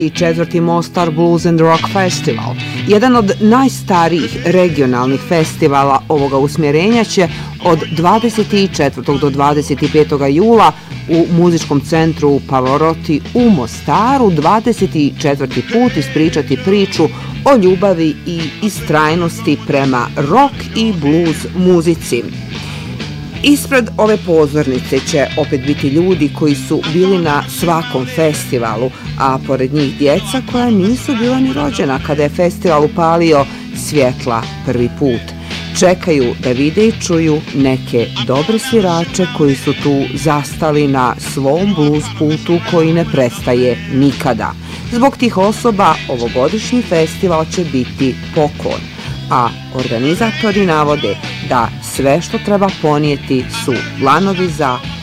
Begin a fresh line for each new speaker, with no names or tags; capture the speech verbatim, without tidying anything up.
četvrti Mostar Blues and Rock Festival. Jedan od najstarijih regionalnih festivala ovoga usmjerenja će od dvadeset četvrtog do dvadeset petog jula u muzičkom centru Pavarotti u Mostaru dvadeset četvrti put ispričati priču o ljubavi i istrajnosti prema rock i blues muzici. Ispred ove pozornice će opet biti ljudi koji su bili na svakom festivalu, a pored njih djeca koja nisu bila ni rođena kada je festival upalio svjetla prvi put. Čekaju da vide i čuju neke dobre svirače koji su tu zastali na svom blues putu koji ne prestaje nikada. Zbog tih osoba ovogodišnji festival će biti poklon, a organizatori navode da sve što treba ponijeti su planovi za